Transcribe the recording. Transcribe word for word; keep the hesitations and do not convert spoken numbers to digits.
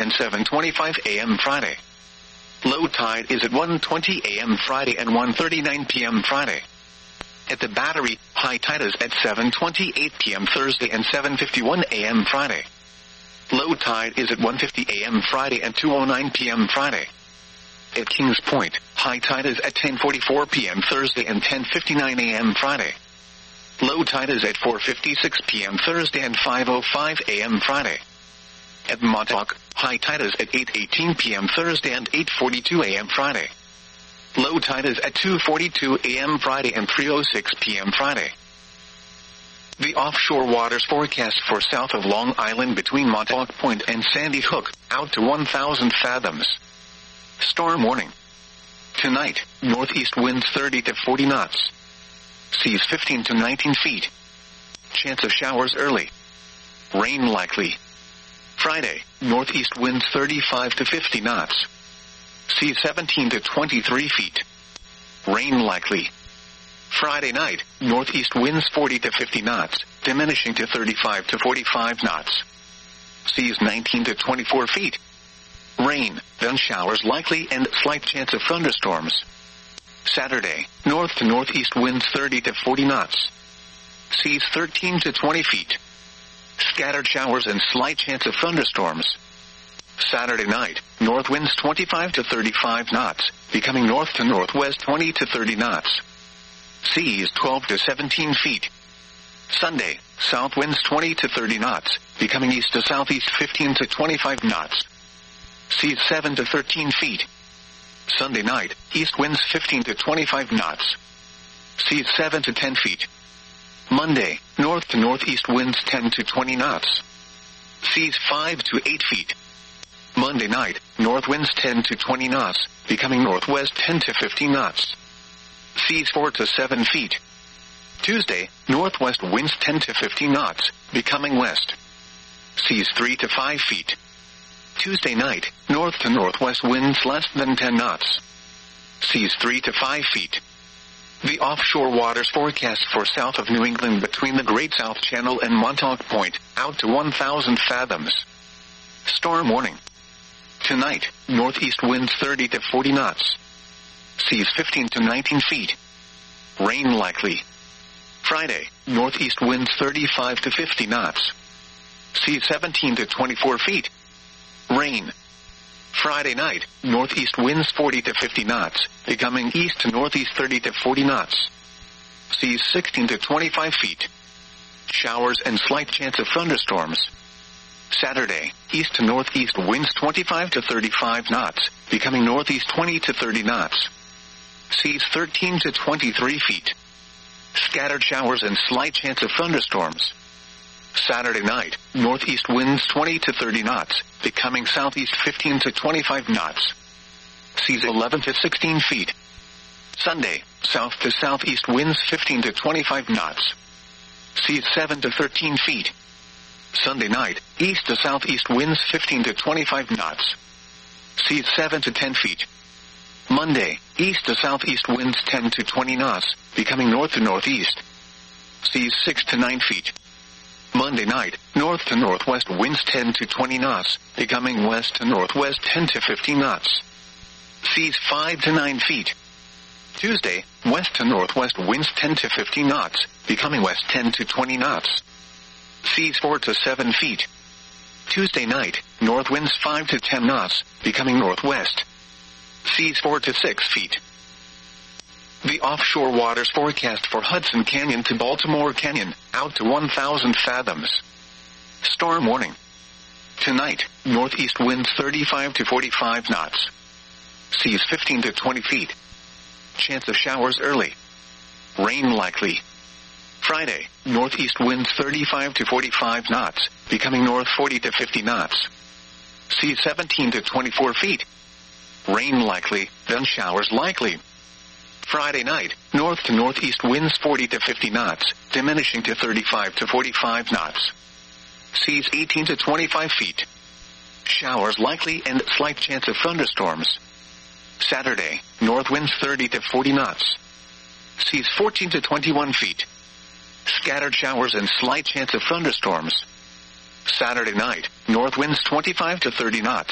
and seven twenty-five a m Friday. Low tide is at one twenty a m Friday and one thirty-nine p m Friday. At the Battery, high tide is at seven twenty-eight p m Thursday and seven fifty-one a m Friday. Low tide is at one fifty a m Friday and two oh nine p m Friday. At Kings Point, high tide is at ten forty-four p m Thursday and ten fifty-nine a m Friday. Low tide is at four fifty-six p m Thursday and five oh five a m Friday. At Montauk, high tide is at eight eighteen p m Thursday and eight forty-two a m Friday. Low tide is at two forty-two a m Friday and three oh six p m Friday. The offshore waters forecast for south of Long Island between Montauk Point and Sandy Hook, out to one thousand fathoms. Storm warning. Tonight, northeast winds thirty to forty knots. Seas fifteen to nineteen feet. Chance of showers early. Rain likely. Friday, northeast winds thirty-five to fifty knots. Seas seventeen to twenty-three feet. Rain likely. Friday night, northeast winds forty to fifty knots, diminishing to thirty-five to forty-five knots. Seas nineteen to twenty-four feet. Rain, then showers likely and slight chance of thunderstorms. Saturday, north to northeast winds thirty to forty knots. Seas thirteen to twenty feet. Scattered showers and slight chance of thunderstorms. Saturday night, north winds twenty-five to thirty-five knots, becoming north to northwest twenty to thirty knots. Seas twelve to seventeen feet. Sunday, south winds twenty to thirty knots, becoming east to southeast fifteen to twenty-five knots. Seas seven to thirteen feet. Sunday night, east winds fifteen to twenty-five knots. Seas seven to ten feet. Monday, north to northeast winds ten to twenty knots. Seas five to eight feet. Monday night, north winds ten to twenty knots, becoming northwest ten to fifteen knots. Seas four to seven feet. Tuesday, northwest winds ten to fifteen knots, becoming west. Seas three to five feet. Tuesday night, north to northwest winds less than ten knots. Seas three to five feet. The offshore waters forecast for south of New England between the Great South Channel and Montauk Point, out to one thousand fathoms. Storm warning. Tonight, northeast winds thirty to forty knots. Seas fifteen to nineteen feet. Rain likely. Friday, northeast winds thirty-five to fifty knots. Seas seventeen to twenty-four feet. Rain. Friday night, northeast winds forty to fifty knots, becoming east to northeast thirty to forty knots. Seas sixteen to twenty-five feet. Showers and slight chance of thunderstorms. Saturday, east to northeast winds twenty-five to thirty-five knots, becoming northeast twenty to thirty knots. Seas thirteen to twenty-three feet. Scattered showers and slight chance of thunderstorms. Saturday night, northeast winds twenty to thirty knots, becoming southeast fifteen to twenty-five knots. Seas eleven to sixteen feet. Sunday, south to southeast winds fifteen to twenty-five knots. Seas seven to thirteen feet. Sunday night, east to southeast winds fifteen to twenty-five knots. Seas seven to ten feet. Monday, east to southeast winds ten to twenty knots, becoming north to northeast. Seas six to nine feet. Monday night, north to northwest winds ten to twenty knots, becoming west to northwest ten to fifteen knots. Seas five to nine feet. Tuesday, west to northwest winds ten to fifteen knots, becoming west ten to twenty knots. Seas four to seven feet. Tuesday night, north winds five to ten knots, becoming northwest. Seas four to six feet. The offshore waters forecast for Hudson Canyon to Baltimore Canyon, out to one thousand fathoms. Storm warning. Tonight, northeast winds thirty-five to forty-five knots. Seas fifteen to twenty feet. Chance of showers early. Rain likely. Friday, northeast winds thirty-five to forty-five knots, becoming north forty to fifty knots. Seas seventeen to twenty-four feet. Rain likely, then showers likely. Friday night, north to northeast winds forty to fifty knots, diminishing to thirty-five to forty-five knots. Seas eighteen to twenty-five feet. Showers likely and slight chance of thunderstorms. Saturday, north winds thirty to forty knots. Seas fourteen to twenty-one feet. Scattered showers and slight chance of thunderstorms. Saturday night, north winds twenty-five to thirty knots,